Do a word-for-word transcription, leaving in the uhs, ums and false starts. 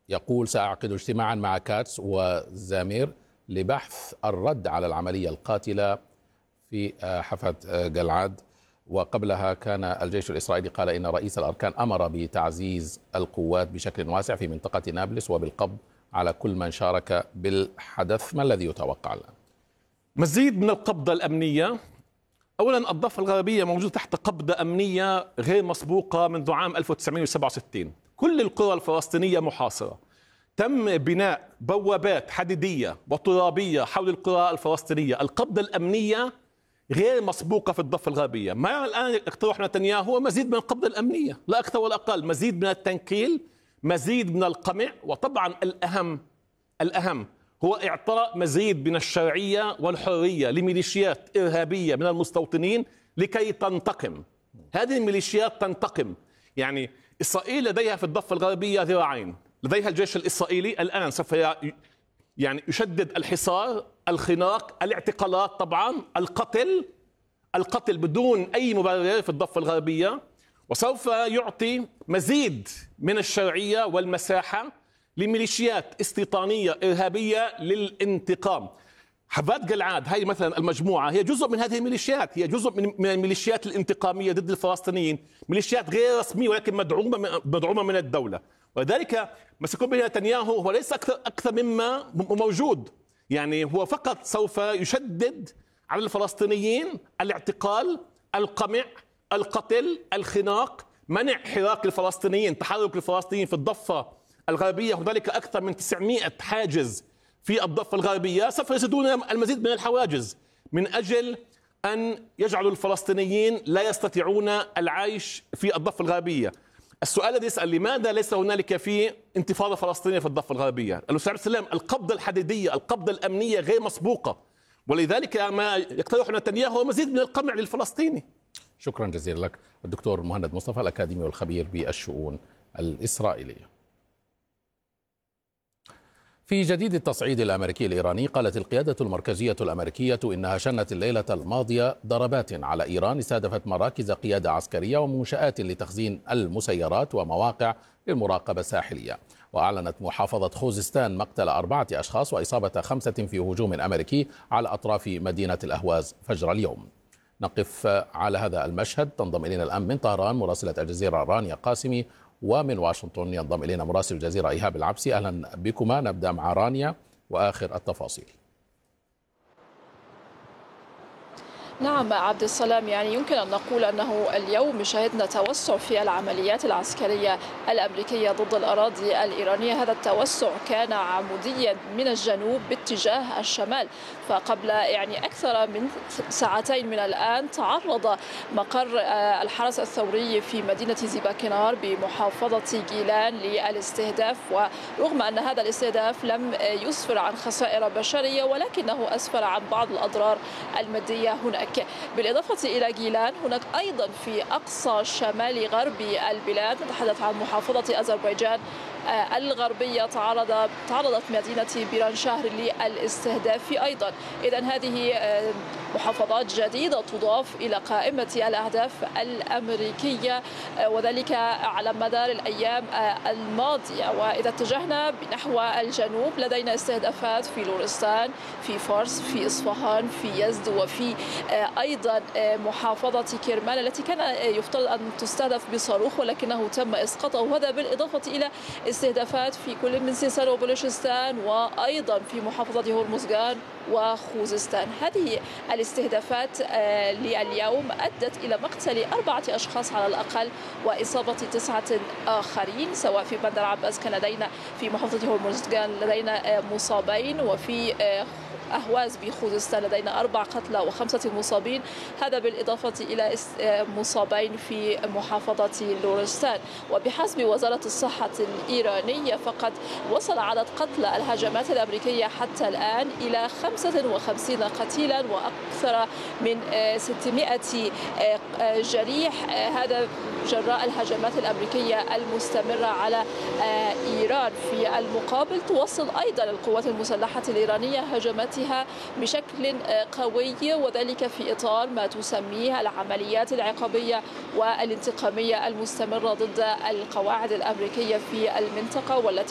يقول سأعقد اجتماعا مع كاتس وزامير لبحث الرد على العملية القاتلة في حفر جلعاد. وقبلها كان الجيش الإسرائيلي قال إن رئيس الأركان أمر بتعزيز القوات بشكل واسع في منطقة نابلس وبالقبض على كل من شارك بالحدث. ما الذي يتوقع الآن؟ مزيد من القبضة الأمنية. أولا الضفة الغربية موجودة تحت قبضة أمنية غير مسبوقة منذ عام ألف وتسعمئة وسبعة وستين. كل القرى الفلسطينية محاصرة. تم بناء بوابات حديدية وترابية حول القرى الفلسطينية. القبضة الأمنية غير مسبوقة في الضفة الغربية. ما الآن يقترح نتنياهو هو مزيد من القبضة الأمنية، لا أكثر ولا أقل. مزيد من التنكيل، مزيد من القمع، وطبعا الأهم الأهم هو إعطاء مزيد من الشرعية والحرية لميليشيات إرهابية من المستوطنين لكي تنتقم. هذه الميليشيات تنتقم. يعني إسرائيل لديها في الضفة الغربية ذراعين. لديها الجيش الإسرائيلي الآن سوف يعني يشدد الحصار، الخناق، الاعتقالات، طبعا القتل القتل بدون أي مبرر في الضفة الغربية، وسوف يعطي مزيد من الشرعية والمساحة لميليشيات استيطانية إرهابية للانتقام. حفاد جلعاد هاي مثلا المجموعة هي جزء من هذه الميليشيات، هي جزء من الميليشيات الانتقامية ضد الفلسطينيين، ميليشيات غير رسمية ولكن مدعومة مدعومة من الدولة. ولذلك ما سيكون به نتنياهو هو ليس أكثر أكثر مما موجود. يعني هو فقط سوف يشدد على الفلسطينيين الاعتقال، القمع، القتل، الخناق، منع حراك الفلسطينيين، تحرك الفلسطينيين في الضفة الغربية. هنالك أكثر من تسعمئة حاجز في الضفة الغربية، سوف يزيدون المزيد من الحواجز من أجل أن يجعلوا الفلسطينيين لا يستطيعون العيش في الضفة الغربية. السؤال الذي يسأل لماذا ليس هنالك في انتفاضة فلسطينية في الضفة الغربية؟ الأستاذ عبد السلام، القبضة الحديدية، القبضة الأمنية غير مسبوقة، ولذلك ما يقترح نتنياهو هو مزيد من القمع للفلسطيني. شكرا جزيلا لك الدكتور مهند مصطفى الأكاديمي والخبير بالشؤون الإسرائيلية. في جديد التصعيد الأمريكي الإيراني، قالت القيادة المركزية الأمريكية إنها شنت الليلة الماضية ضربات على إيران استهدفت مراكز قيادة عسكرية ومنشآت لتخزين المسيرات ومواقع للمراقبة الساحلية. وأعلنت محافظة خوزستان مقتل أربعة أشخاص وإصابة خمسة في هجوم أمريكي على أطراف مدينة الأهواز فجر اليوم. نقف على هذا المشهد. تنضم إلينا الآن من طهران مراسلة الجزيرة رانيا قاسمي، ومن واشنطن ينضم إلينا مراسل الجزيرة إيهاب العبسي. أهلا بكما. نبدأ مع رانيا وآخر التفاصيل. نعم عبد السلام، يعني يمكن أن نقول أنه اليوم شهدنا توسع في العمليات العسكرية الأمريكية ضد الأراضي الإيرانية. هذا التوسع كان عموديا من الجنوب باتجاه الشمال. فقبل يعني أكثر من ساعتين من الآن تعرض مقر الحرس الثوري في مدينة زيباكنار بمحافظة جيلان للاستهداف، ورغم أن هذا الاستهداف لم يسفر عن خسائر بشرية ولكنه أسفر عن بعض الأضرار المادية هناك. بالإضافة إلى جيلان، هناك أيضا في أقصى شمال غرب البلاد، نتحدث عن محافظة أذربيجان الغربية، تعرض تعرضت مدينة بيرانشهر للاستهداف أيضا. إذن هذه محافظات جديدة تضاف إلى قائمة الأهداف الأمريكية، وذلك على مدار الأيام الماضية. وإذا اتجهنا نحو الجنوب لدينا استهدافات في لورستان، في فارس، في إصفهان، في يزد، وفي أيضا محافظة كرمان التي كان يفترض أن تستهدف بصاروخ ولكنه تم إسقاطه. وهذا بالإضافة إلى استهدافات في كل من سيستان وبلوشستان، وأيضا في محافظة هرمزغان وخوزستان. هذه الاستهدافات لليوم أدت إلى مقتل أربعة أشخاص على الأقل وإصابة تسعة آخرين، سواء في بندر عباس كان لدينا في محافظة هرمزغان لدينا مصابين، وفي أهواز بخوزستان لدينا أربع قتلى وخمسة مصابين. هذا بالإضافة إلى مصابين في محافظة لورستان. وبحسب وزارة الصحة الإيرانية فقد وصل عدد قتلى الهجمات الأمريكية حتى الآن إلى خمسة وخمسين قتيلا وأكثر من ستمائة جريح، هذا جراء الهجمات الأمريكية المستمرة على إيران. في المقابل تواصل أيضا القوات المسلحة الإيرانية هجماتها بشكل قوي، وذلك في إطار ما تسميه العمليات العقابية والانتقامية المستمرة ضد القواعد الأمريكية في المنطقة، والتي